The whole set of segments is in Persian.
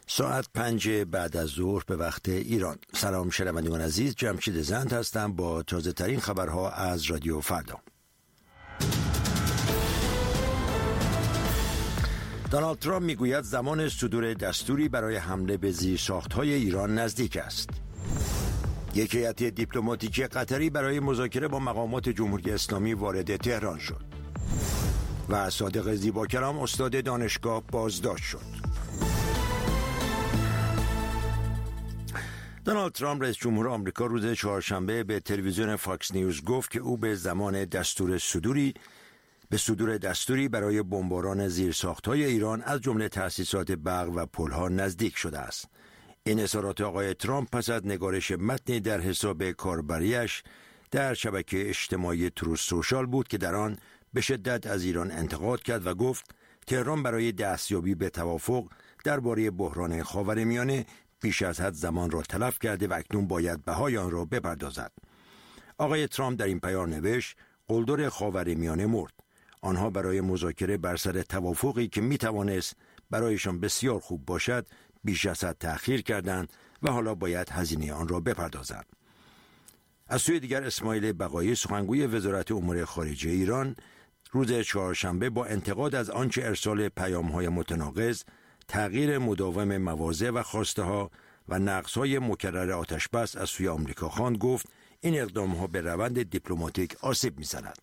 ساعت 5 بعد از ظهر به وقت ایران. سلام شنوندگان عزیز، جمشید زند هستم با تازه ترین خبرها از رادیو فردا. دونالد ترامپ میگوید زمان صدور دستوری برای حمله به زیرساخت‌های ایران نزدیک است. یک هیئت دیپلماتیکی قطری برای مذاکره با مقامات جمهوری اسلامی وارد تهران شد و صادق زیباکلام استاد دانشگاه بازداشت شد. دونالد ترامپ رئیس جمهور آمریکا روز چهارشنبه به تلویزیون فاکس نیوز گفت که او به زمان صدور دستوری برای بمباران زیرساخت‌های ایران از جمله تأسیسات برق و پل‌ها نزدیک شده است. این اظهارات آقای ترامپ پس از نگارش متنی در حساب کاربریش در شبکه اجتماعی تروث سوشال بود که در آن به شدت از ایران انتقاد کرد و گفت تهران برای دستیابی به توافق درباره بحران خاورمیانه بیش از حد زمان را تلف کرده و اکنون باید بهای آن را بپردازد. آقای ترامپ در این پیام نوشت: قلدر خاورمیانه مرد. آنها برای مذاکره بر سر توافقی که میتوانست برایشان بسیار خوب باشد بیش از حد تأخیر کردند و حالا باید هزینه آن را بپردازند. از سوی دیگر اسماعیل بقایی سخنگوی وزارت امور خارجه ایران روز چهارشنبه با انتقاد از آنچه ارسال پیام‌های متناقض، تغییر مداوم مواضع و خواسته‌ها و نقص‌های مکرر آتش‌بس از سوی آمریکا خواند، گفت این اقدام‌ها به روند دیپلماتیک آسیب می‌زند.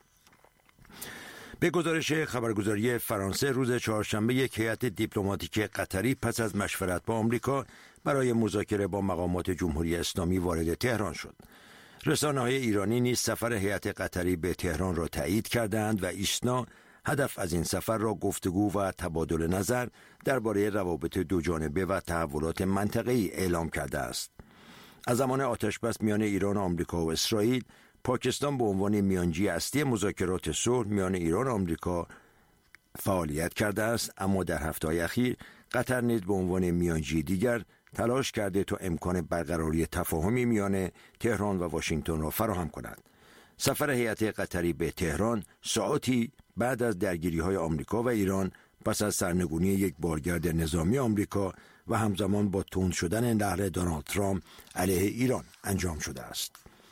به گزارش خبرگزاری فرانسه روز چهارشنبه یک هیئت دیپلماتیک قطری پس از مشورت با آمریکا برای مذاکره با مقامات جمهوری اسلامی وارد تهران شد. رسانه‌های ایرانی نیز سفر هیئت قطری به تهران را تایید کردند و ایسنا هدف از این سفر را گفتگو و تبادل نظر درباره روابط دوجانبه و تحولات منطقه‌ای اعلام کرده است. از زمان آتش‌بس میان ایران و آمریکا و اسرائیل، پاکستان به عنوان میانجی اصلی مذاکرات صلح میان ایران و آمریکا فعالیت کرده است، اما در هفته‌های اخیر قطر نیز به عنوان میانجی دیگر تلاش کرده تا امکان برقراری تفاهمی میان تهران و واشنگتن را فراهم کند. سفر هیئت قطری به تهران ساعاتی بعد از درگیری‌های آمریکا و ایران پس از سرنگونی یک بارگرد نظامی آمریکا و همزمان با تند شدن نهر دونالد ترامپ علیه ایران انجام شده است.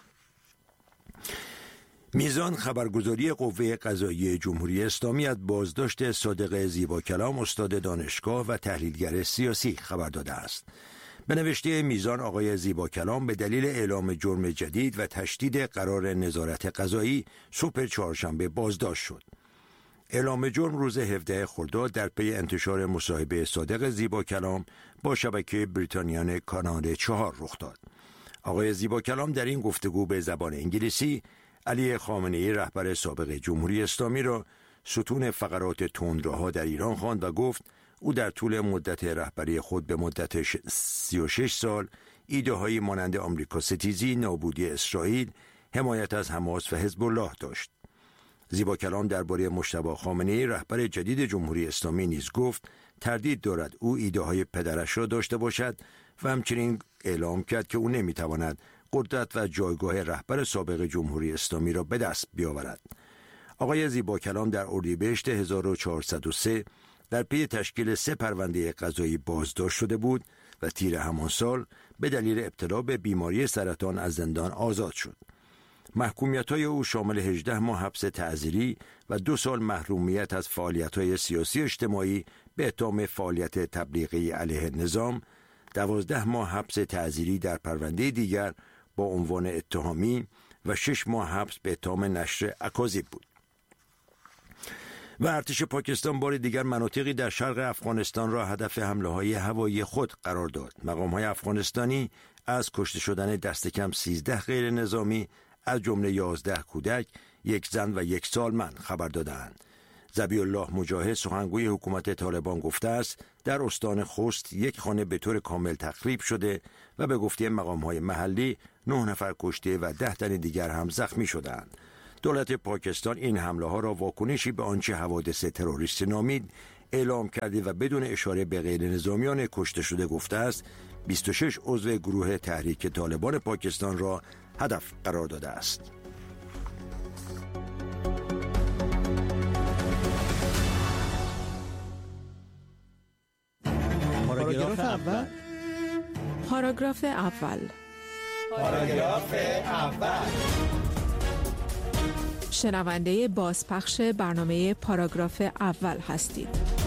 میزان خبرگزاری قوه قضاییه جمهوری اسلامی از بازداشت صادق زیباکلام استاد دانشگاه و تحلیلگر سیاسی خبر داده است. به نوشته میزان، آقای زیباکلام به دلیل اعلام جرم جدید و تشدید قرار نظارت قضایی صبح چهارشنبه بازداشت شد. اعلام جرم روز 17 خرداد در پی انتشار مصاحبه صادق زیباکلام با شبکه بریتانیان کانال 4 رخ داد. آقای زیباکلام در این گفتگو به زبان انگلیسی علی خامنه‌ای رهبر سابق جمهوری اسلامی را ستون فقرات تندروها در ایران خواند و گفت او در طول مدت رهبری خود به مدت 36 سال ایده‌هایی مانند آمریکا ستیزی، نابودی اسرائیل، حمایت از حماس و حزب الله داشت. زیباکلام درباره مجتبی خامنه‌ای رهبر جدید جمهوری اسلامی نیز گفت تردید دارد او ایده‌های پدرش را داشته باشد و همچنین اعلام کرد که او نمی‌تواند قدرت و جایگاه رهبر سابق جمهوری اسلامی را به دست بیاورد. آقای زیباکلام در اردیبهشت 1403 در پی تشکیل 3 پرونده قضایی بازداشت شده بود و تیر همان سال به دلیل ابتلا به بیماری سرطان از زندان آزاد شد. محکومیت‌های او شامل 18 ماه حبس تعزیری و 2 سال محرومیت از فعالیت‌های سیاسی اجتماعی به اتهام فعالیت تبلیغی علیه نظام، 12 ماه حبس تعزیری در پرونده دیگر با عنوان اتهامی و 6 ماه حبس به اتهام نشر اکاذیب بود. و ارتش پاکستان بار دیگر مناطقی در شرق افغانستان را هدف حمله‌های هوایی خود قرار داد. مقام‌های افغانستانی از کشته شدن دست کم 13 غیر نظامی از جمله 11 کودک، 1 زن و 1 سالمند خبر دادند. ذبیح الله مجاهد سخنگوی حکومت طالبان گفته است در استان خوست 1 خانه به طور کامل تخریب شده و به گفته مقام‌های محلی 9 نفر کشته و 10 تن دیگر هم زخمی شدند. دولت پاکستان این حمله ها را واکنشی به آنچه حوادث تروریستی نامید اعلام کرده و بدون اشاره به غیر نظامیان کشته شده گفته است 26 عضو گروه تحریک طالبان پاکستان را هدف قرار داده است. پاراگراف اول. پاراگراف اول. پاراگراف اول. شنونده بازپخش برنامه پاراگراف اول هستید.